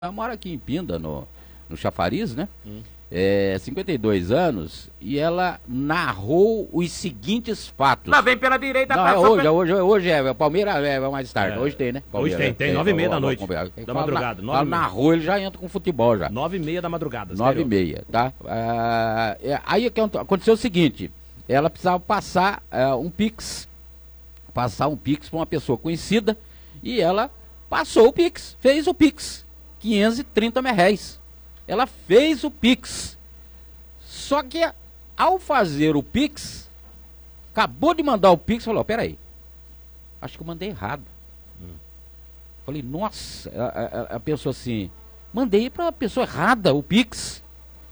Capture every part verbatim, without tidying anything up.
Ela mora aqui em Pinda, no, no Chafariz, né? Hum. É, cinquenta e dois anos, e ela narrou os seguintes fatos. Lá vem pela direita. Não, é hoje, é hoje, hoje é, é Palmeiras é mais tarde, É. hoje tem, né? Hoje tem, tem, nove e meia da noite, da madrugada. Ela narrou, ele já entra com futebol já. Nove e meia da madrugada. Nove e meia, tá? Ah, é, aí que aconteceu o seguinte, ela precisava passar ah, um Pix, passar um Pix para uma pessoa conhecida, e ela passou o Pix, fez o Pix, quinhentos e trinta reais. Ela fez o Pix. Só que ao fazer o Pix, acabou de mandar o Pix, falou, peraí, acho que eu mandei errado. Hum. Falei, nossa, a, a, a pessoa assim, mandei para a pessoa errada o Pix.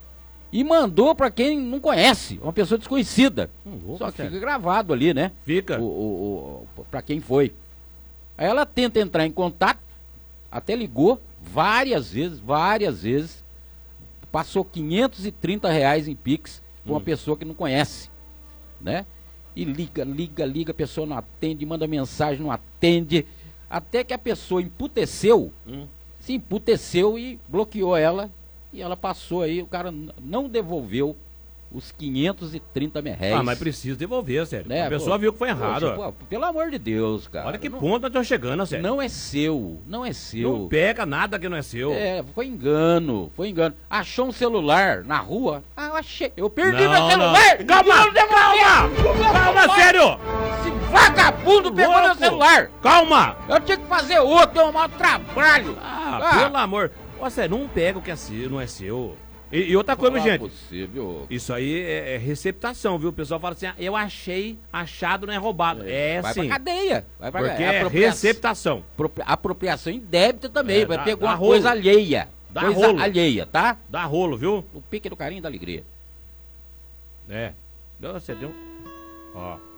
E mandou para quem não conhece, uma pessoa desconhecida. Hum, Só que sério. Fica gravado ali, né? Fica. O, o, o, para quem foi. Aí ela tenta entrar em contato, até ligou várias vezes, várias vezes. Passou quinhentos e trinta reais em Pix para uma hum. pessoa que não conhece, né? E liga, liga, liga, a pessoa não atende, manda mensagem, não atende. Até que a pessoa emputeceu, hum. se emputeceu e bloqueou ela. E ela passou aí, o cara não devolveu os quinhentos e trinta reais. Ah, mas precisa devolver, sério. Né? A pessoa pô, viu que foi errado. Poxa, pô, pelo amor de Deus, cara. Olha que não, ponto nós estamos chegando, sério. Não é seu, não é seu. Não pega nada que não é seu. É, foi engano, foi engano. Achou um celular na rua? Ah, eu achei. Eu perdi não, meu celular! Não. Calma, calma! Calma, sério! Esse vagabundo pegou Louco. meu celular! Calma! Eu tinha que fazer outro, deu um mau trabalho! Ah, ah. pelo amor. Ó, sério, não pega o que é seu, não é seu. E, e outra coisa, não gente, é possível. Isso aí é, é receptação, viu? O pessoal fala assim, ah, eu achei, achado não é roubado. É, é vai sim. Vai pra cadeia. Vai pra Porque é é receptação. Apropriação indébita também, é, vai dá, pegar dá uma rolo. coisa alheia. Dá coisa rolo. alheia, tá? Dá rolo, viu? O pique do carinho e da alegria. É. Você deu... Ó.